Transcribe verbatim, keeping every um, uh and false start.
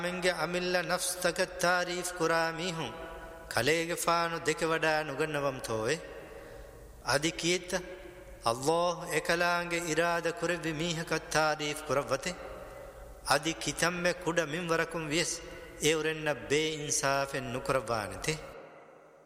මෙන්ගේ අමිල්ල නෆ්ස් තක තාරීෆ් කුරාමිහු කලේගේ ෆානු දෙක වඩා නුගන්නවම් තෝවේ අදි කීත අල්ලාහ් එකලාංගේ ඉරාදා කුරවි මීහක තාරීෆ් කුරවතේ අදි කිතම්මේ කුඩ මින්වරකුම් වියස් ඒ උරෙන්න බේ ඉන්සාෆෙන් නුකරවානතේ